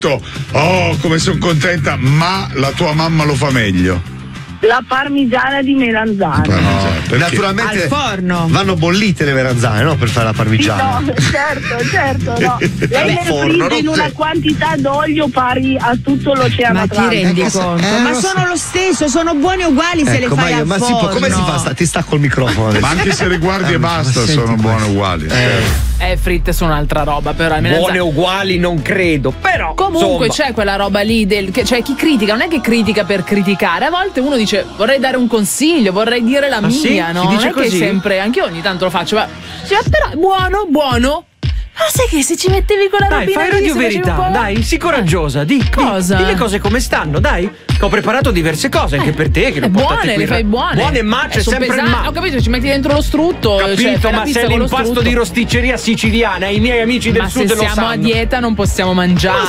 Oh, come sono contenta, ma la tua mamma lo fa meglio. La parmigiana di melanzane. Naturalmente al forno. vanno bollite le melanzane, no? Per fare la parmigiana. No, certo, no. Lei le forno, frigge in una quantità d'olio pari a tutto l'oceano Ma ti Atlantico. rendi conto? Ma sono lo stesso, sono buoni uguali se le fai al forno. come si fa? Ti stacco il microfono adesso. Ma anche se le guardi e basta, sono buone uguali. Fritte sono un'altra roba, però buone uguali non credo, però comunque insomma. C'è quella roba lì cioè chi critica non è che critica per criticare, a volte uno dice vorrei dare un consiglio, vorrei dire la mia, sì? no? Si dice non è così? che sempre, anche io ogni tanto lo faccio, ma però buono. Ma sai che se ci mettevi con la robina fai lì, radio se verità, facevi un po'... dai, sii coraggiosa, di le cose come stanno, dai. Ho preparato diverse cose anche per te, che le buone, le fai buone. Buone, ma c'è sono sempre pesanti. il ma. Ho capito, ci metti dentro lo strutto. Capito, fai la ma pizza sei con lo l'impasto strutto. di rosticceria siciliana, i miei amici del ma sud se lo siamo sanno. a dieta non possiamo mangiare.